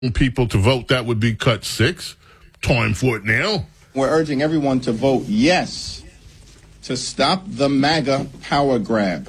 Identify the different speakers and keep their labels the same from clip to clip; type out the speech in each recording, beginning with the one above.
Speaker 1: people to vote, that would be cut 6. Time for it now.
Speaker 2: We're urging everyone to vote yes to stop the MAGA power grab.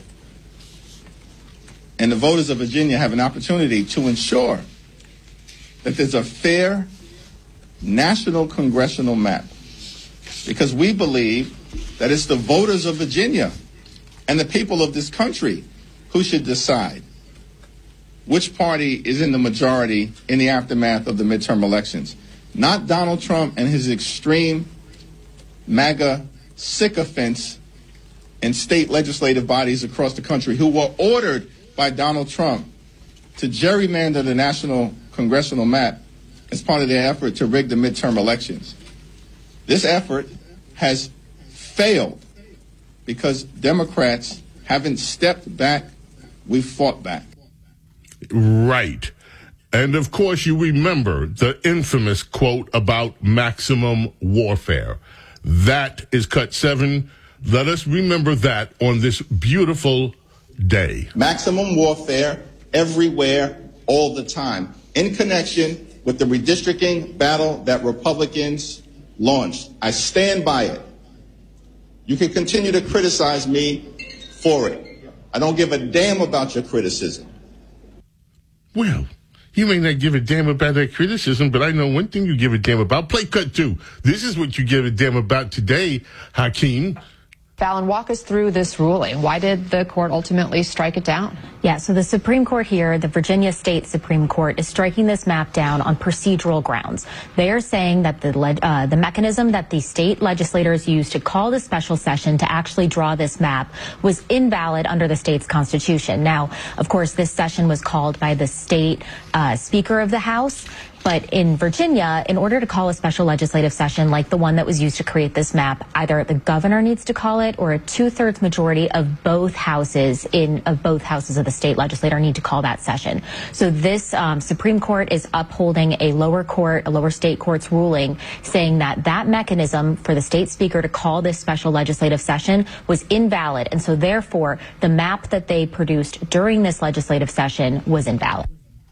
Speaker 2: And the voters of Virginia have an opportunity to ensure that there's a fair national congressional map. Because we believe that it's the voters of Virginia and the people of this country who should decide which party is in the majority in the aftermath of the midterm elections. Not Donald Trump and his extreme MAGA sycophants in state legislative bodies across the country who were ordered by Donald Trump to gerrymander the national congressional map as part of their effort to rig the midterm elections. This effort has failed because Democrats haven't stepped back. We've fought back.
Speaker 1: Right. And of course, you remember the infamous quote about maximum warfare. That is cut 7. Let us remember that on this beautiful day.
Speaker 2: Maximum warfare everywhere, all the time, in connection with the redistricting battle that Republicans launched. I stand by it. You can continue to criticize me for it. I don't give a damn about your criticism.
Speaker 1: Well, you may not give a damn about that criticism, but I know one thing you give a damn about. Play cut 2. This is what you give a damn about today, Hakeem.
Speaker 3: Fallon, walk us through this ruling. Why did the court ultimately strike it down?
Speaker 4: Yeah, so the Supreme Court here, the Virginia State Supreme Court, is striking this map down on procedural grounds. They are saying that the mechanism that the state legislators used to call the special session to actually draw this map was invalid under the state's constitution. Now, of course, this session was called by the state Speaker of the House. But in Virginia, in order to call a special legislative session like the one that was used to create this map, either the governor needs to call it or a 2/3 majority of both houses of the state legislature need to call that session. So this Supreme Court is upholding a lower state court's ruling saying that that mechanism for the state speaker to call this special legislative session was invalid. And so therefore, the map that they produced during this legislative session was invalid.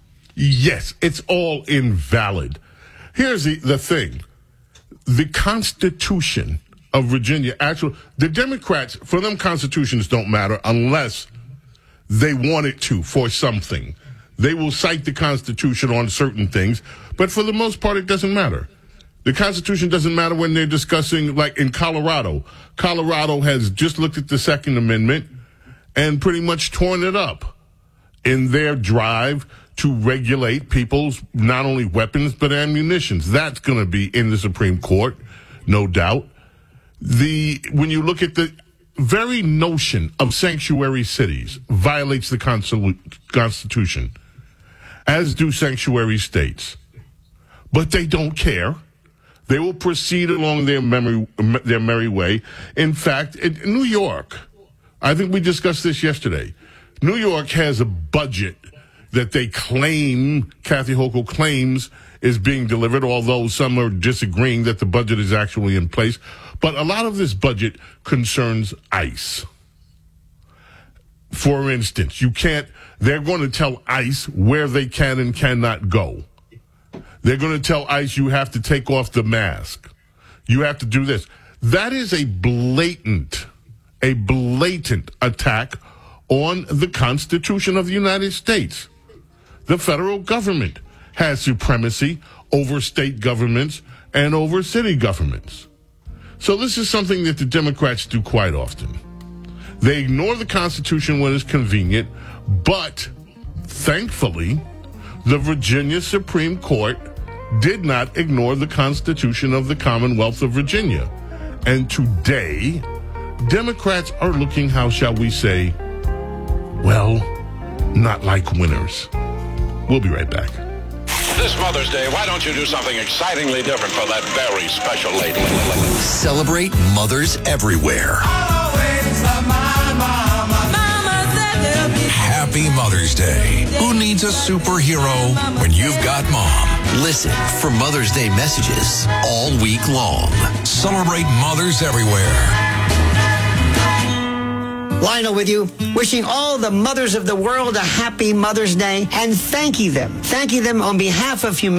Speaker 1: Yes, it's all invalid. Here's the thing. The Constitution of Virginia, the Democrats, for them, constitutions don't matter unless they want it to for something. They will cite the Constitution on certain things, but for the most part, it doesn't matter. The Constitution doesn't matter when they're discussing, like in Colorado. Colorado has just looked at the Second Amendment and pretty much torn it up in their drive to regulate people's not only weapons but ammunitions. That's going to be in the Supreme Court, no doubt. When you look at the very notion of sanctuary cities violates the Constitution, as do sanctuary states. But they don't care. They will proceed along their merry way. In fact, in New York, I think we discussed this yesterday, New York has a budget that they claim, Kathy Hochul claims, is being delivered, although some are disagreeing that the budget is actually in place. But a lot of this budget concerns ICE. For instance, they're going to tell ICE where they can and cannot go. They're going to tell ICE you have to take off the mask. You have to do this. That is a blatant attack on the Constitution of the United States. The federal government has supremacy over state governments and over city governments. So this is something that the Democrats do quite often. They ignore the Constitution when it's convenient, but thankfully, the Virginia Supreme Court did not ignore the Constitution of the Commonwealth of Virginia. And today, Democrats are looking, how shall we say, well, not like winners. We'll be right back.
Speaker 5: This Mother's Day, why don't you do something excitingly different for that very special lady?
Speaker 6: Celebrate mothers everywhere. Happy Mother's Day. Who needs a superhero when you've got mom? Listen for Mother's Day messages all week long. Celebrate mothers everywhere.
Speaker 7: Lionel with you, wishing all the mothers of the world a happy Mother's Day and thanking them on behalf of humanity.